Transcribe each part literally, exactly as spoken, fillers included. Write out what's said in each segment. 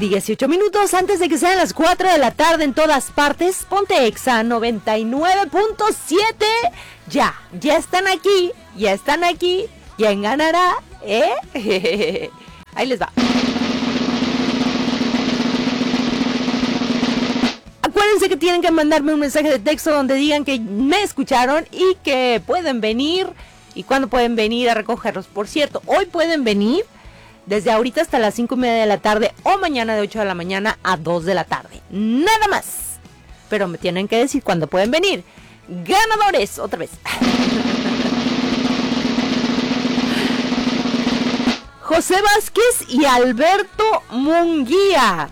dieciocho minutos antes de que sean las cuatro de la tarde en todas partes. Ponte Exa noventa y nueve punto siete. Ya, ya están aquí, ya están aquí. ¿Quién ganará? ¿Eh? Ahí les va. Acuérdense que tienen que mandarme un mensaje de texto donde digan que me escucharon y que pueden venir. ¿Y cuándo pueden venir a recogerlos? Por cierto, hoy pueden venir desde ahorita hasta las cinco y media de la tarde o mañana de ocho de la mañana a dos de la tarde. Nada más. Pero me tienen que decir cuándo pueden venir. Ganadores, otra vez. José Vázquez y Alberto Munguía.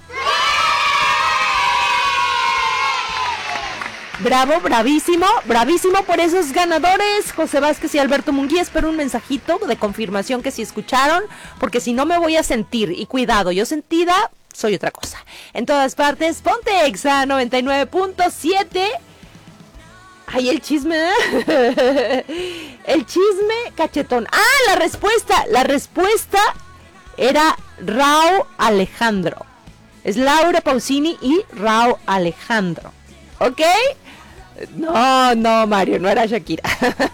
Bravo, bravísimo, bravísimo por esos ganadores, José Vázquez y Alberto Munguía. Espero un mensajito de confirmación que sí escucharon, porque si no me voy a sentir, y cuidado, yo sentida soy otra cosa. En todas partes, ponte Exa noventa y nueve punto siete. Ay, el chisme, ¿eh? El chisme cachetón. Ah, la respuesta, la respuesta era Rauw Alejandro. Es Laura Pausini y Rauw Alejandro. ¿Ok? No, no, Mario, no era Shakira.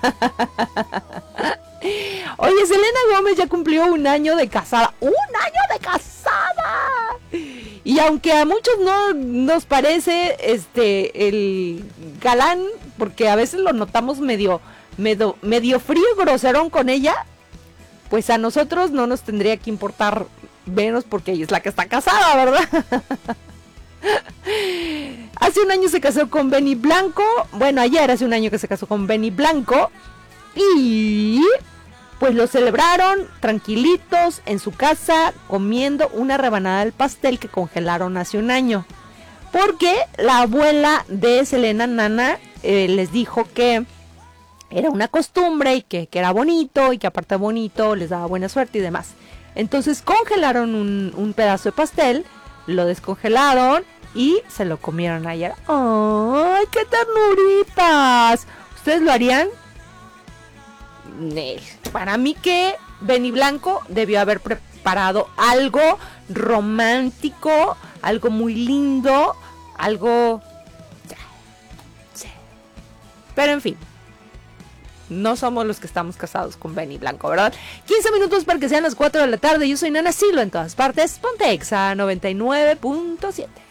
Oye, Selena Gómez ya cumplió un año de casada. ¡Un año de casada! Y aunque a muchos no nos parece este el galán, porque a veces lo notamos medio, medio, medio frío y groserón con ella, pues a nosotros no nos tendría que importar menos porque ella es la que está casada, ¿verdad? Hace un año se casó con Benny Blanco. Bueno, ayer hace un año que se casó con Benny Blanco. Y pues lo celebraron tranquilitos en su casa, comiendo una rebanada del pastel que congelaron hace un año. Porque la abuela de Selena, Nana, eh, les dijo que era una costumbre y que, que era bonito, y que aparte de bonito les daba buena suerte y demás. Entonces congelaron un, un pedazo de pastel, lo descongelaron y se lo comieron ayer. ¡Ay, qué ternuritas! ¿Ustedes lo harían? Para mí que Benny Blanco debió haber preparado algo romántico, algo muy lindo, algo... Sí. Pero en fin, no somos los que estamos casados con Benny Blanco, ¿verdad? quince minutos para que sean las cuatro de la tarde. Yo soy Nana Silo en todas partes. Ponte Exa noventa y nueve punto siete.